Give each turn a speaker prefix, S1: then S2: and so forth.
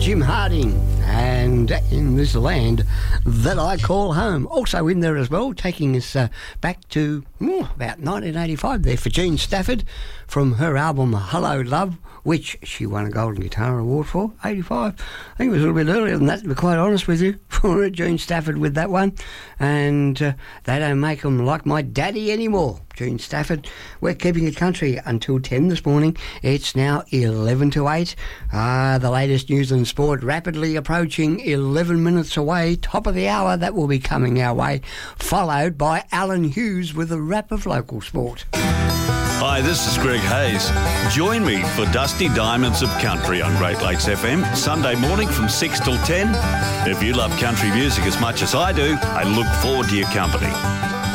S1: Jim Harding and In This Land That I Call Home. Also in there as well, taking us back to about 1985 there for Jean Stafford from her album Hello Love, which she won a Golden Guitar Award for, 85. I think it was a little bit earlier than that, to be quite honest with you, for Jean Stafford with that one. And they don't make them like my daddy anymore. Jean Stafford. We're keeping it country until 10 this morning. It's now 11 to 8. The latest news and sport rapidly approaching 11 minutes away. Top of the hour, that will be coming our way. Followed by Alan Hughes with a wrap of local sport.
S2: Hi, this is Greg Hayes. Join me for Dusty Diamonds of Country on Great Lakes FM, Sunday morning from 6 till 10. If you love country music as much as I do, I look forward to your company.